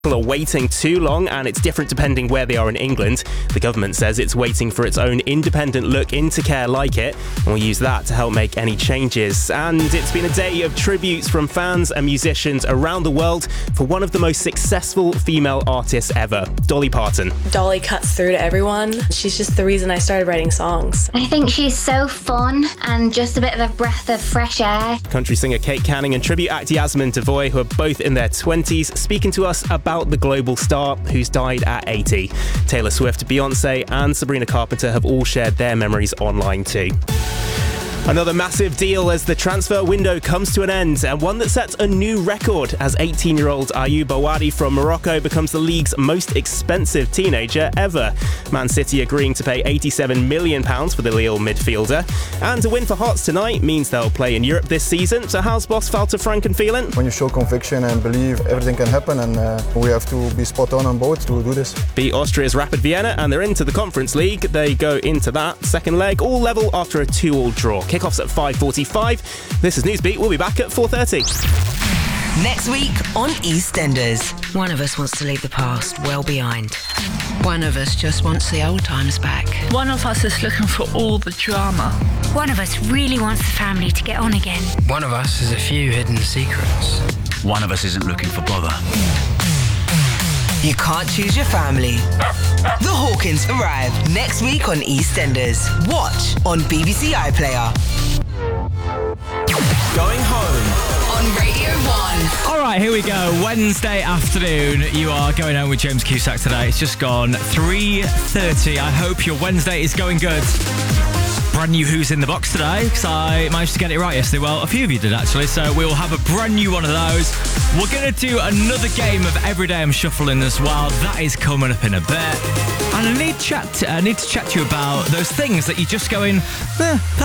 People are waiting too long, and it's different depending where they are in England. The government says it's waiting for its own independent look into care like it, and will use that to help make any changes. And it's been a day of tributes from fans and musicians around the world for one of the most successful female artists ever, Dolly Parton. Dolly cuts through to everyone. She's just the reason I started writing songs. I think she's so fun and just a bit of a breath of fresh air. Country singer Kate Canning and tribute act Yasmin Devoy, who are both in their 20s, speaking to us about the global star who's died at 80. Taylor Swift, Beyonce and Sabrina Carpenter have all shared their memories online too. Another massive deal as the transfer window comes to an end, and one that sets a new record as 18-year-old Ayoub Bouadi from Morocco becomes the league's most expensive teenager ever. Man City agreeing to pay £87 million for the Lille midfielder. And a win for Hearts tonight means they'll play in Europe this season. So how's boss Walter Franken feeling? When you show conviction and believe everything can happen, and we have to be spot on both to do this. Beat Austria's Rapid Vienna and they're into the Conference League. They go into that second leg all level after a 2-2 draw. Kickoff's at 5:45. This is Newsbeat. We'll be back at 4:30. Next week on EastEnders. One of us wants to leave the past well behind. One of us just wants the old times back. One of us is looking for all the drama. One of us really wants the family to get on again. One of us has a few hidden secrets. One of us isn't looking for bother. You can't choose your family. The Hawkins arrive next week on EastEnders. Watch on BBC iPlayer. Going home on Radio 1. All right, here we go. Wednesday afternoon. You are going home with James Cusack today. It's just gone 3:30. I hope your Wednesday is going good. Brand new Who's in the Box today, because I managed to get it right yesterday. Well, a few of you did actually, so we'll have a brand new one of those. We're going to do another game of Everyday I'm Shuffling as well. That is coming up in a bit. And I need to chat to you about those things that you're just going,